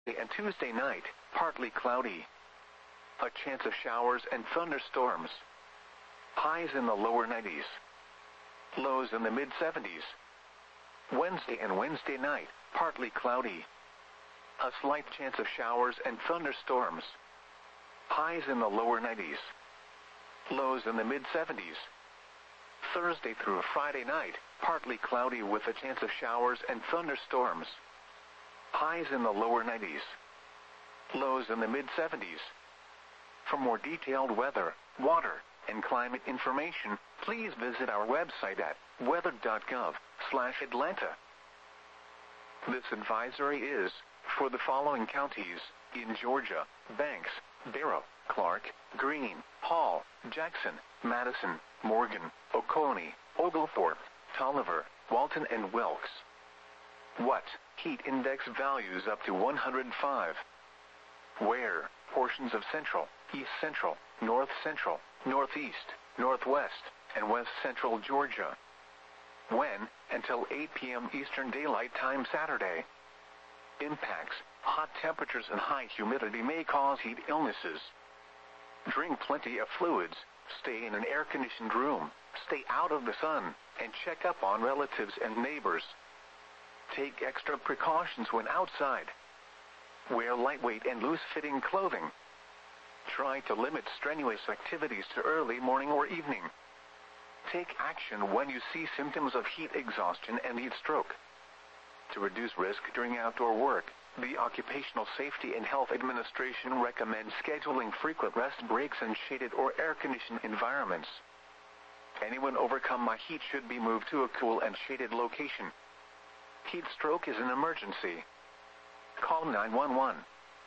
And Tuesday night, partly cloudy. A chance of showers and thunderstorms. Highs in the lower 90s. Lows in the mid-70s. Wednesday and Wednesday night, partly cloudy. A slight chance of showers and thunderstorms. Highs in the lower 90s. Lows in the mid-70s. Thursday through Friday night, partly cloudy with a chance of showers and thunderstorms. Highs in the lower 90s. Lows in the mid-70s. For more detailed weather, water, and climate information, please visit our website at weather.gov/Atlanta. This advisory is for the following counties in Georgia: Banks, Barrow, Clark, Greene, Hall, Jackson, Madison, Morgan, Oconee, Oglethorpe, Tolliver, Walton, and Wilkes. What? Heat index values up to 105. Where? Portions of central, east central, north central, northeast, northwest, and west central Georgia. When? Until 8 p.m. Eastern Daylight Time Saturday. Impacts: hot temperatures and high humidity may cause heat illnesses. Drink plenty of fluids, stay in an air-conditioned room, stay out of the sun, and check up on relatives and neighbors. Take extra precautions when outside. Wear lightweight and loose-fitting clothing. Try to limit strenuous activities to early morning or evening. Take action when you see symptoms of heat exhaustion and heat stroke. To reduce risk during outdoor work, the Occupational Safety and Health Administration recommends scheduling frequent rest breaks in shaded or air-conditioned environments. Anyone overcome by heat should be moved to a cool and shaded location. Heat stroke is an emergency. Call 911.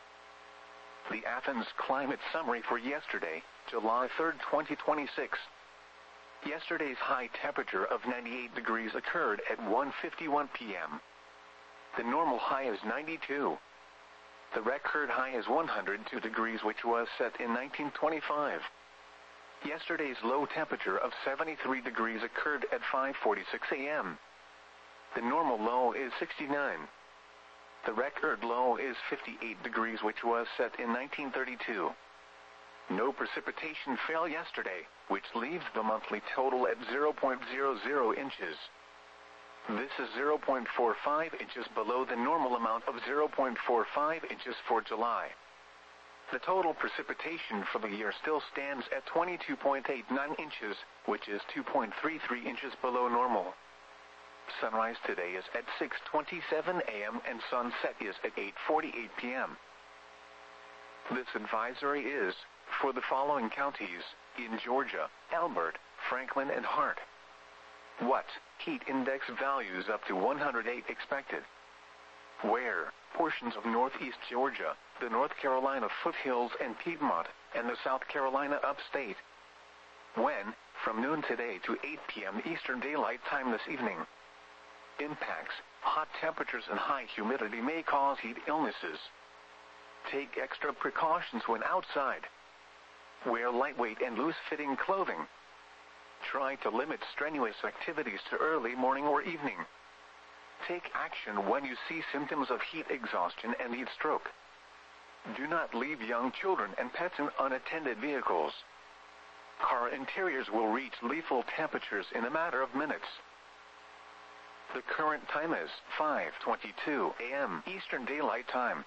The Athens Climate Summary for yesterday, July 3, 2026. Yesterday's high temperature of 98 degrees occurred at 1:51 p.m. The normal high is 92. The record high is 102 degrees, which was set in 1925. Yesterday's low temperature of 73 degrees occurred at 5:46 a.m. The normal low is 69. The record low is 58 degrees, which was set in 1932. No precipitation fell yesterday, which leaves the monthly total at 0.00 inches. This is 0.45 inches below the normal amount of 0.45 inches for July. The total precipitation for the year still stands at 22.89 inches, which is 2.33 inches below normal. Sunrise today is at 6:27 a.m. and sunset is at 8:48 p.m. This advisory is for the following counties in Georgia: Elbert, Franklin, and Hart. What? Heat index values up to 108 expected. Where? Portions of northeast Georgia, the North Carolina foothills and Piedmont, and the South Carolina upstate. When? From noon today to 8 p.m. Eastern Daylight Time this evening. Impacts: hot temperatures and high humidity may cause heat illnesses. Take extra precautions when outside. Wear lightweight and loose-fitting clothing. Try to limit strenuous activities to early morning or evening. Take action when you see symptoms of heat exhaustion and heat stroke. Do not leave young children and pets in unattended vehicles. Car interiors will reach lethal temperatures in a matter of minutes. The current time is 5:22 a.m. Eastern Daylight Time.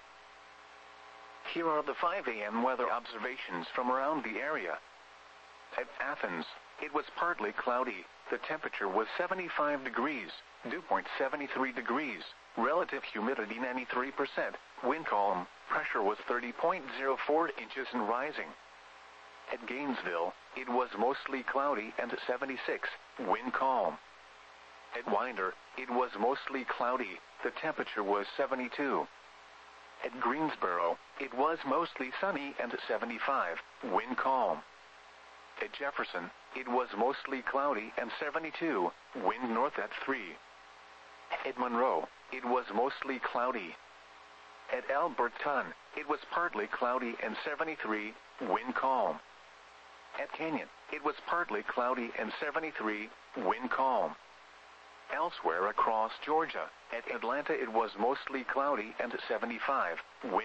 Here are the 5 a.m. weather observations from around the area. At Athens, it was partly cloudy. The temperature was 75 degrees, dew point 73 degrees, relative humidity 93%, wind calm, pressure was 30.04 inches and rising. At Gainesville, it was mostly cloudy and 76, wind calm. At Winder, it was mostly cloudy, the temperature was 72. At Greensboro, it was mostly sunny and 75, wind calm. At Jefferson, it was mostly cloudy and 72, wind north at 3. At Monroe, it was mostly cloudy. At Alberton, it was partly cloudy and 73, wind calm. At Canyon, it was partly cloudy and 73, wind calm. Elsewhere across Georgia, at Atlanta it was mostly cloudy and 75, wind